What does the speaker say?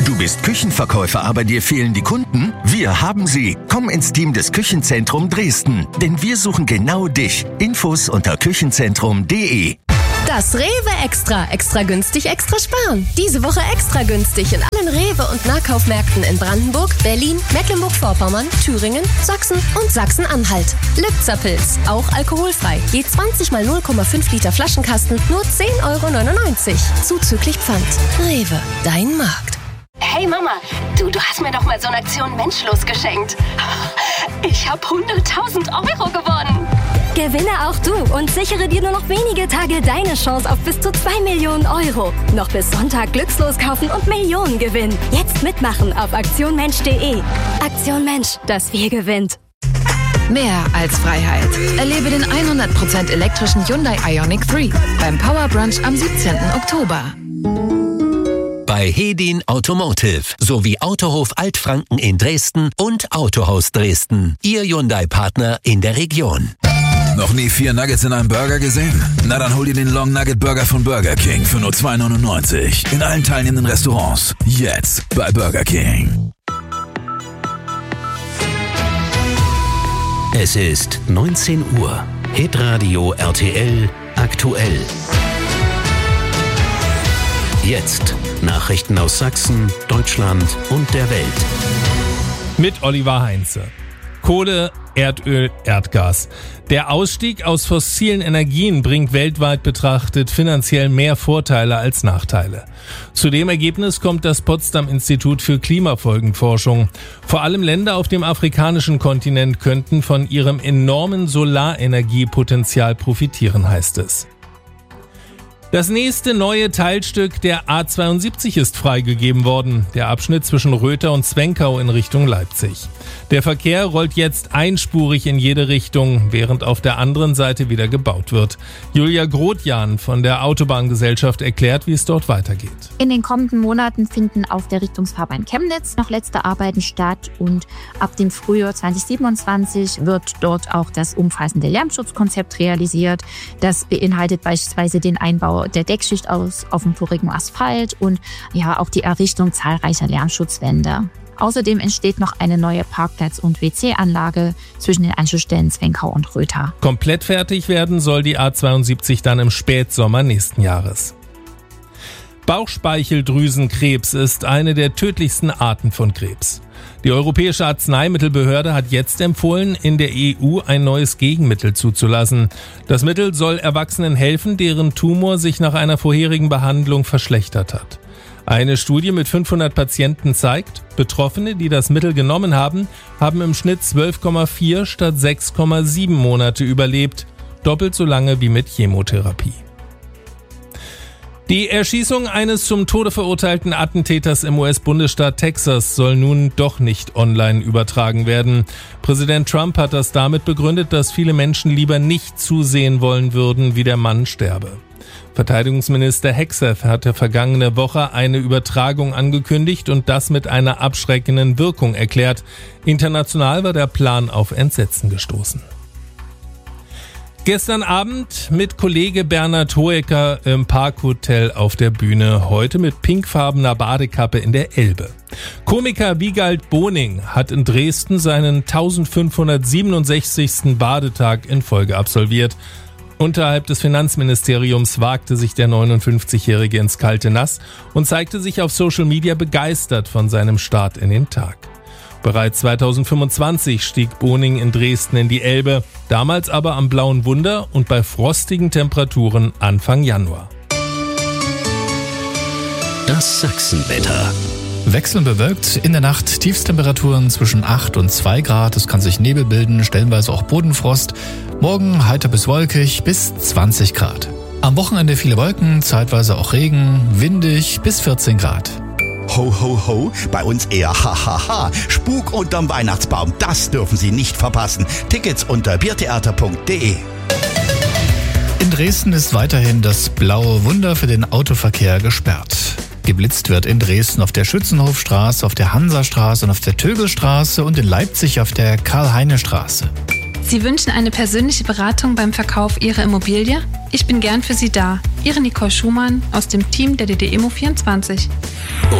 Du bist Küchenverkäufer, aber dir fehlen die Kunden? Wir haben sie. Komm ins Team des Küchenzentrum Dresden, denn wir suchen genau dich. Infos unter küchenzentrum.de. Das Rewe Extra. Extra günstig, extra sparen. Diese Woche extra günstig in allen Rewe- und Nahkaufmärkten in Brandenburg, Berlin, Mecklenburg-Vorpommern, Thüringen, Sachsen und Sachsen-Anhalt. Lübzer Pilz, auch alkoholfrei. Je 20 mal 0,5 Liter Flaschenkasten, nur 10,99 € zuzüglich Pfand. Rewe, dein Markt. Hey Mama, du hast mir doch mal so eine Aktion Menschlos geschenkt. Ich habe 100.000 € gewonnen. Gewinne auch du und sichere dir nur noch wenige Tage deine Chance auf bis zu 2 Millionen €. Noch bis Sonntag glückslos kaufen und Millionen gewinnen. Jetzt mitmachen auf aktionmensch.de. Aktion Mensch, das Wir gewinnt. Mehr als Freiheit. Erlebe den 100% elektrischen Hyundai Ioniq 3 beim Power Brunch am 17. Oktober. Bei Hedin Automotive sowie Autohof Altfranken in Dresden und Autohaus Dresden. Ihr Hyundai-Partner in der Region. Noch nie 4 Nuggets in einem Burger gesehen? Na dann hol dir den Long Nugget Burger von Burger King für nur 2,99 € in allen teilnehmenden Restaurants. Jetzt bei Burger King. Es ist 19 Uhr. Hitradio RTL aktuell. Jetzt Nachrichten aus Sachsen, Deutschland und der Welt. Mit Oliver Heinze. Kohle, Erdöl, Erdgas. Der Ausstieg aus fossilen Energien bringt weltweit betrachtet finanziell mehr Vorteile als Nachteile. Zu dem Ergebnis kommt das Potsdam-Institut für Klimafolgenforschung. Vor allem Länder auf dem afrikanischen Kontinent könnten von ihrem enormen Solarenergiepotenzial profitieren, heißt es. Das nächste neue Teilstück der A72 ist freigegeben worden, der Abschnitt zwischen Röther und Zwenkau in Richtung Leipzig. Der Verkehr rollt jetzt einspurig in jede Richtung, während auf der anderen Seite wieder gebaut wird. Julia Grotjan von der Autobahngesellschaft erklärt, wie es dort weitergeht. In den kommenden Monaten finden auf der Richtungsfahrbahn Chemnitz noch letzte Arbeiten statt und ab dem Frühjahr 2027 wird dort auch das umfassende Lärmschutzkonzept realisiert. Das beinhaltet beispielsweise den Einbau der Deckschicht auf dem porigen Asphalt und ja auch die Errichtung zahlreicher Lärmschutzwände. Außerdem entsteht noch eine neue Parkplatz- und WC-Anlage zwischen den Anschlussstellen Zwenkau und Röther. Komplett fertig werden soll die A72 dann im Spätsommer nächsten Jahres. Bauchspeicheldrüsenkrebs ist eine der tödlichsten Arten von Krebs. Die Europäische Arzneimittelbehörde hat jetzt empfohlen, in der EU ein neues Gegenmittel zuzulassen. Das Mittel soll Erwachsenen helfen, deren Tumor sich nach einer vorherigen Behandlung verschlechtert hat. Eine Studie mit 500 Patienten zeigt, Betroffene, die das Mittel genommen haben, haben im Schnitt 12,4 statt 6,7 Monate überlebt, doppelt so lange wie mit Chemotherapie. Die Erschießung eines zum Tode verurteilten Attentäters im US-Bundesstaat Texas soll nun doch nicht online übertragen werden. Präsident Trump hat das damit begründet, dass viele Menschen lieber nicht zusehen wollen würden, wie der Mann sterbe. Verteidigungsminister Hegseth hatte vergangene Woche eine Übertragung angekündigt und das mit einer abschreckenden Wirkung erklärt. International war der Plan auf Entsetzen gestoßen. Gestern Abend mit Kollege Bernhard Hoeker im Parkhotel auf der Bühne, heute mit pinkfarbener Badekappe in der Elbe. Komiker Wiegald Boning hat in Dresden seinen 1567. Badetag in Folge absolviert. Unterhalb des Finanzministeriums wagte sich der 59-Jährige ins kalte Nass und zeigte sich auf Social Media begeistert von seinem Start in den Tag. Bereits 2025 stieg Boning in Dresden in die Elbe, damals aber am Blauen Wunder und bei frostigen Temperaturen Anfang Januar. Das Sachsenwetter. Wechselnd bewölkt, in der Nacht Tiefstemperaturen zwischen 8 und 2 Grad, es kann sich Nebel bilden, stellenweise auch Bodenfrost. Morgen heiter bis wolkig bis 20 Grad. Am Wochenende viele Wolken, zeitweise auch Regen, windig bis 14 Grad. Ho, ho, ho, bei uns eher hahaha. Spuk unterm Weihnachtsbaum, das dürfen Sie nicht verpassen. Tickets unter biertheater.de. In Dresden ist weiterhin das Blaue Wunder für den Autoverkehr gesperrt. Geblitzt wird in Dresden auf der Schützenhofstraße, auf der Hansastraße und auf der Tögelstraße und in Leipzig auf der Karl-Heine-Straße. Sie wünschen eine persönliche Beratung beim Verkauf Ihrer Immobilie? Ich bin gern für Sie da. Ihre Nicole Schumann aus dem Team der DD Immo24.